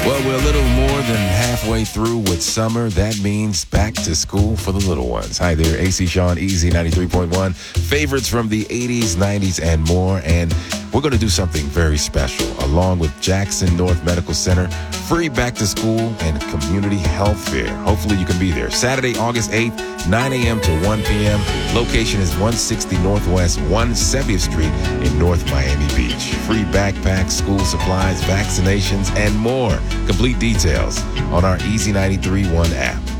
Well, we're a little more than halfway through with summer. That means back to school for the little ones. Hi there, AC Sean, Easy 93.1. Favorites from the 80s, 90s, and more. And we're going to do something very special. Along with Jackson North Medical Center, free back to school and community health fair. Hopefully you can be there. Saturday, August 8th, 9 a.m. to 1 p.m. Location is 160 Northwest 170th Street in North Miami Beach. Free backpacks, school supplies, vaccinations, and more. Complete details on our Easy 93.1 app.